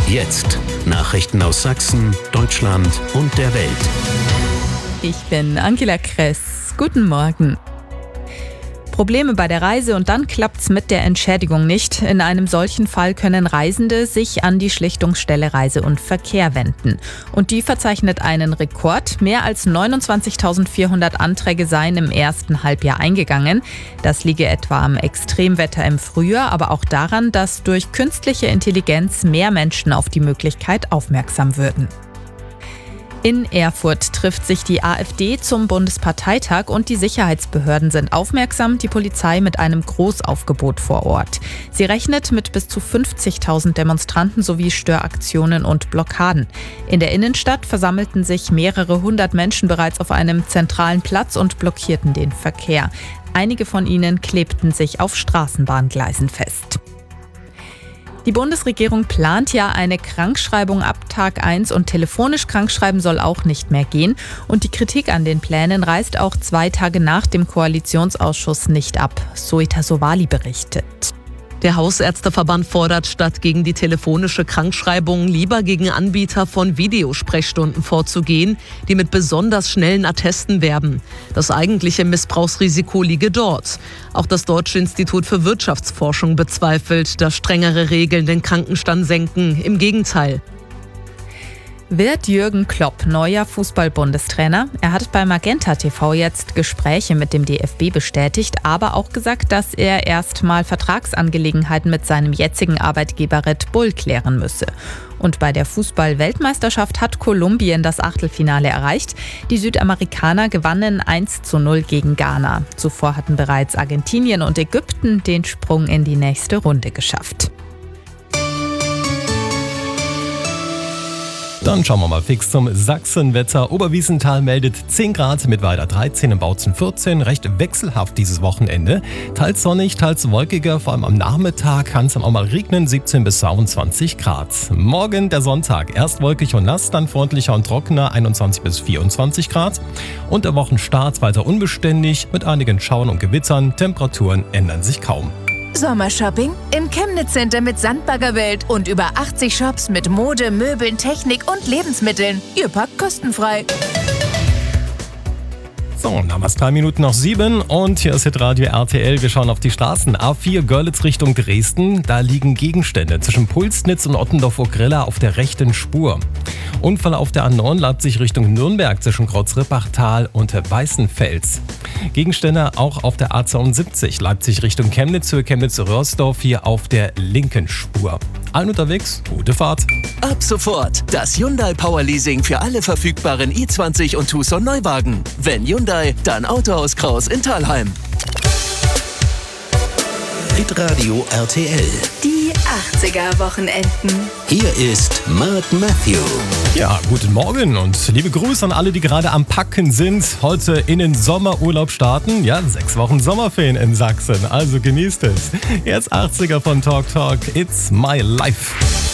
Jetzt Nachrichten aus Sachsen, Deutschland und der Welt. Ich bin Angela Kress. Guten Morgen. Probleme bei der Reise und dann klappt's mit der Entschädigung nicht. In einem solchen Fall können Reisende sich an die Schlichtungsstelle Reise und Verkehr wenden. Und die verzeichnet einen Rekord. Mehr als 29.400 Anträge seien im ersten Halbjahr eingegangen. Das liege etwa am Extremwetter im Frühjahr, aber auch daran, dass durch künstliche Intelligenz mehr Menschen auf die Möglichkeit aufmerksam würden. In Erfurt trifft sich die AfD zum Bundesparteitag und die Sicherheitsbehörden sind aufmerksam, die Polizei mit einem Großaufgebot vor Ort. Sie rechnet mit bis zu 50.000 Demonstranten sowie Störaktionen und Blockaden. In der Innenstadt versammelten sich mehrere hundert Menschen bereits auf einem zentralen Platz und blockierten den Verkehr. Einige von ihnen klebten sich auf Straßenbahngleisen fest. Die Bundesregierung plant ja eine Krankschreibung ab Tag 1 und telefonisch krankschreiben soll auch nicht mehr gehen. Und die Kritik an den Plänen reißt auch 2 Tage nach dem Koalitionsausschuss nicht ab. Zoita Sowali berichtet. Der Hausärzteverband fordert, statt gegen die telefonische Krankschreibung lieber gegen Anbieter von Videosprechstunden vorzugehen, die mit besonders schnellen Attesten werben. Das eigentliche Missbrauchsrisiko liege dort. Auch das Deutsche Institut für Wirtschaftsforschung bezweifelt, dass strengere Regeln den Krankenstand senken. Im Gegenteil. Wird Jürgen Klopp neuer Fußball-Bundestrainer? Er hat bei Magenta TV jetzt Gespräche mit dem DFB bestätigt, aber auch gesagt, dass er erstmal Vertragsangelegenheiten mit seinem jetzigen Arbeitgeber Red Bull klären müsse. Und bei der Fußball-Weltmeisterschaft hat Kolumbien das Achtelfinale erreicht. Die Südamerikaner gewannen 1:0 gegen Ghana. Zuvor hatten bereits Argentinien und Ägypten den Sprung in die nächste Runde geschafft. Dann schauen wir mal fix zum Sachsenwetter. Oberwiesenthal meldet 10 Grad mit Weiler 13, im Bautzen 14. Recht wechselhaft dieses Wochenende. Teils sonnig, teils wolkiger. Vor allem am Nachmittag kann es dann auch mal regnen. 17 bis 22 Grad. Morgen der Sonntag. Erst wolkig und nass, dann freundlicher und trockener. 21 bis 24 Grad. Und der Wochenstart weiter unbeständig mit einigen Schauern und Gewittern. Temperaturen ändern sich kaum. Sommershopping im Chemnitz Center mit Sandbaggerwelt und über 80 Shops mit Mode, Möbeln, Technik und Lebensmitteln. Ihr packt kostenfrei. So, dann haben wir es 3 Minuten nach 7 und hier ist Hitradio RTL. Wir schauen auf die Straßen. A4 Görlitz Richtung Dresden. Da liegen Gegenstände zwischen Pulsnitz und Ottendorf-Ogrella auf der rechten Spur. Unfall auf der A9 Leipzig Richtung Nürnberg zwischen Kreuz-Rippachtal und Weißenfels. Gegenstände auch auf der A72 Leipzig Richtung Chemnitz, Höhe Chemnitz-Röhrsdorf hier auf der linken Spur. Allen unterwegs, gute Fahrt. Ab sofort das Hyundai Power Leasing für alle verfügbaren i20 und Tucson Neuwagen. Wenn Hyundai, dann Autohaus Kraus in Thalheim. Hitradio RTL. Die 80er-Wochenenden. Hier ist Mark Matthew. Ja, guten Morgen und liebe Grüße an alle, die gerade am Packen sind. Heute in den Sommerurlaub starten. Ja, 6 Wochen Sommerferien in Sachsen. Also genießt es. Jetzt 80er von Talk Talk. It's my life.